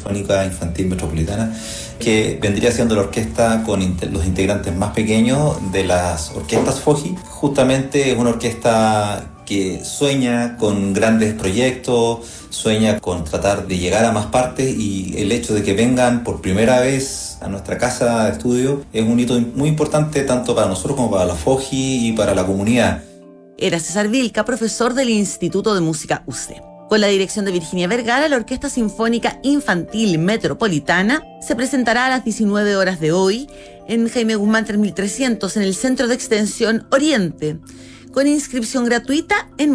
Sinfónica Infantil Metropolitana, que vendría siendo la orquesta con los integrantes más pequeños de las orquestas FOGI. Justamente es una orquesta que sueña con grandes proyectos, sueña con tratar de llegar a más partes, y el hecho de que vengan por primera vez a nuestra casa de estudio es un hito muy importante tanto para nosotros como para la FOGI y para la comunidad. Era César Vilca, profesor del Instituto de Música UC. Con la dirección de Virginia Vergara, la Orquesta Sinfónica Infantil Metropolitana se presentará a las 19 horas de hoy en Jaime Guzmán 3300 en el Centro de Extensión Oriente, con inscripción gratuita en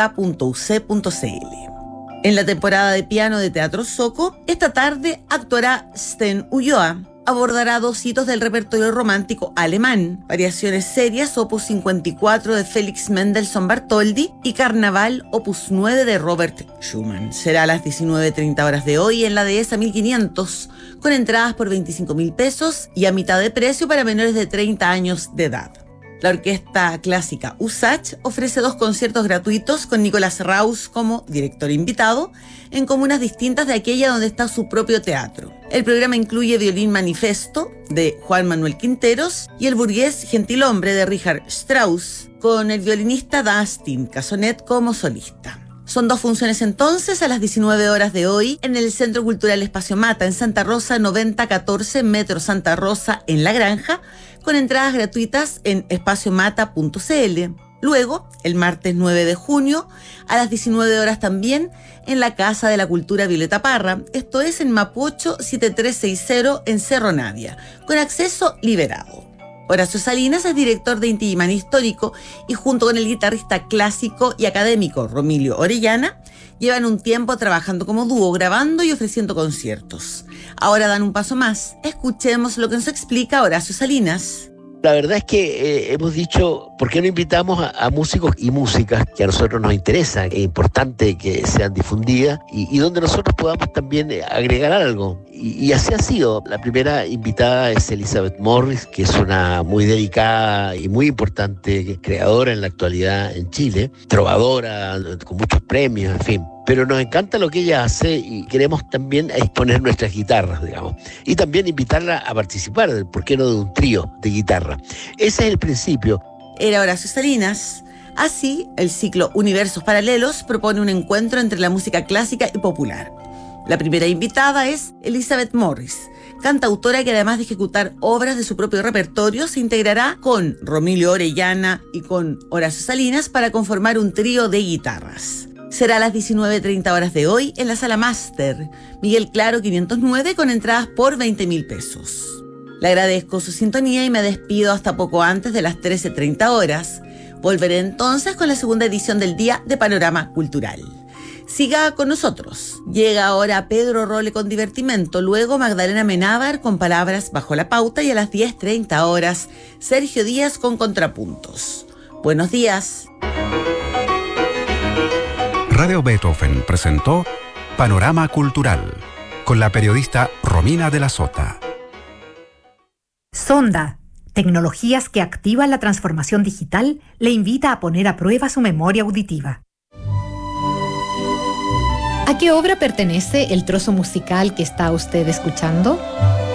musica.uc.cl. En la temporada de piano de Teatro Soco, esta tarde actuará Sten Ulloa. Abordará 2 hitos del repertorio romántico alemán: Variaciones serias, opus 54 de Félix Mendelssohn Bartholdy, y Carnaval, opus 9 de Robert Schumann. Será a las 19:30 horas de hoy en la Dehesa 1500, con entradas por 25.000 pesos y a mitad de precio para menores de 30 años de edad. La Orquesta Clásica USACH ofrece 2 conciertos gratuitos con Nicolás Raus como director invitado en comunas distintas de aquella donde está su propio teatro. El programa incluye Violín Manifesto de Juan Manuel Quinteros y El burgués gentilhombre de Richard Strauss, con el violinista Dustin Casonet como solista. Son 2 funciones entonces a las 19 horas de hoy en el Centro Cultural Espacio Mata, en Santa Rosa 9014, Metro Santa Rosa, en La Granja, con entradas gratuitas en espaciomata.cl. Luego, el martes 9 de junio, a las 19 horas también, en la Casa de la Cultura Violeta Parra, esto es en Mapocho 7360 en Cerro Navia, con acceso liberado. Horacio Salinas es director de Inti Illimani Histórico y junto con el guitarrista clásico y académico Romilio Orellana llevan un tiempo trabajando como dúo, grabando y ofreciendo conciertos. Ahora dan un paso más. Escuchemos lo que nos explica Horacio Salinas. La verdad es que hemos dicho, ¿por qué no invitamos a músicos y músicas que a nosotros nos interesa? Es importante que sean difundidas y donde nosotros podamos también agregar algo. Y así ha sido. La primera invitada es Elizabeth Morris, que es una muy dedicada y muy importante creadora en la actualidad en Chile, trovadora, con muchos premios, en fin. Pero nos encanta lo que ella hace y queremos también exponer nuestras guitarras, digamos. Y también invitarla a participar, ¿por qué no?, de un trío de guitarra. Ese es el principio. Era Horacio Salinas. Así, el ciclo Universos Paralelos propone un encuentro entre la música clásica y popular. La primera invitada es Elizabeth Morris, cantautora que además de ejecutar obras de su propio repertorio, se integrará con Romilio Orellana y con Horacio Salinas para conformar un trío de guitarras. Será a las 19:30 horas de hoy en la Sala Máster, Miguel Claro 509, con entradas por 20.000 pesos. Le agradezco su sintonía y me despido hasta poco antes de las 13:30 horas. Volveré entonces con la segunda edición del Día de Panorama Cultural. Siga con nosotros. Llega ahora Pedro Role con Divertimento, luego Magdalena Menábar con Palabras bajo la pauta y a las 10:30 horas Sergio Díaz con Contrapuntos. Buenos días. Radio Beethoven presentó Panorama Cultural con la periodista Romina de la Sota. Sonda, tecnologías que activan la transformación digital, le invita a poner a prueba su memoria auditiva. ¿A qué obra pertenece el trozo musical que está usted escuchando?